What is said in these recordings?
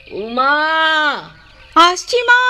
উমা, আসছি মা।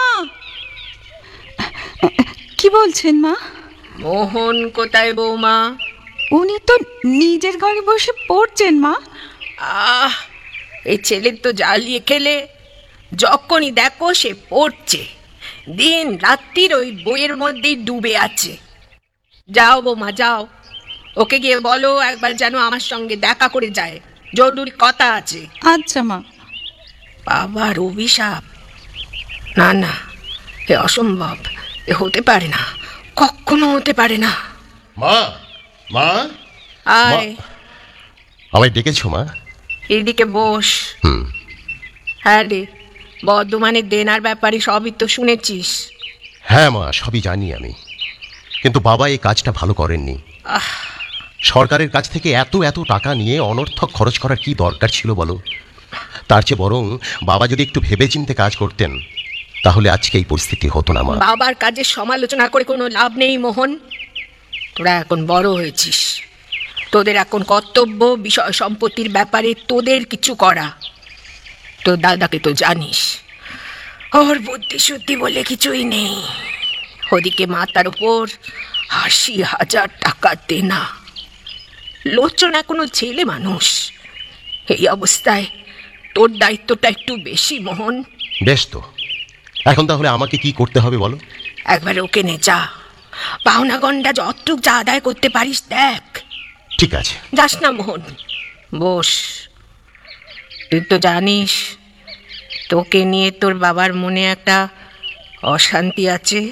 কি বলছেন মা? মোহন কোথায় বৌমা? উনি তো নিজের ঘরে বসে পড়ছেন মা। আহ, এই ছেলের তো জ্বালিয়ে খেলে। যখনই দেখো সে পড়ছে, দিন রাত্রির ওই বইয়ের মধ্যেই ডুবে আছে। যাও বৌমা যাও, ওকে গিয়ে বলো একবার যেন আমার সঙ্গে দেখা করে যায়, জরুরি কথা আছে। আচ্ছা মা। বাবার অভিশাপ? না না, এ অসম্ভব, এ হতে পারে না, কখনো হতে পারে না। মা, মা, আয়, আমায় ডেকেছো মা? এদিকে বস। হ্যাঁ রে, বর্ধমানের দেনার ব্যাপারে সবই তো শুনেছিস। হ্যাঁ মা, সবই জানি আমি, কিন্তু বাবা এই কাজটা ভালো করেননি। সরকারের কাছ থেকে এত এত টাকা নিয়ে অনর্থক খরচ করার কি দরকার ছিল বলো? তার চেয়ে বরং বাবা যদি একটু ভেবেচিন্তে কাজ করতেন, তাহলে আজকে এই পরিস্থিতি হতো না মা। বাবার কাজের সমালোচনা করে কোনো লাভ নেই মোহন। তোরা এখন বড় হয়েছিস, তোদের এখন কর্তব্য বিষয় সম্পত্তির ব্যাপারে তোদের কিছু করা। তোর দাদাকে তো জানিস, ওর বুদ্ধি শুদ্ধি বলে কিছুই নেই। ওদিকে মাথার উপর ৮০,০০০ টাকা দেনা। লোচন এখনো ছেলে মানুষ। এই অবস্থায় তোর দায়িত্বটা একটু বেশি মোহন। বেশ তো, এখন তাহলে আমাকে কি করতে হবে বলো? একবার ওকে নে যা, পাওনা গন্ডা যতটুক যা আদায় করতে পারিস দেখ। ঠিক আছে। যাস না মোহন, বস। তুই তো জানিস তোকে নিয়ে তোর বাবার মনে একটা অশান্তি আছে।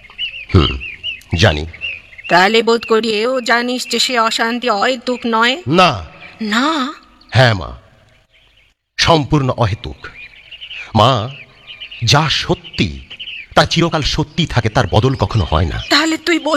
জানি। তাহলে বোধ করি এও জানিস যে সে অশান্তি অহেতুক নয়। না। না? হ্যাঁ মা, সম্পূর্ণ অহেতুক। মা, যা সত্যি তা চিরকাল সত্যি থাকে, তার বদল কখনো হয় না। তাহলে তুই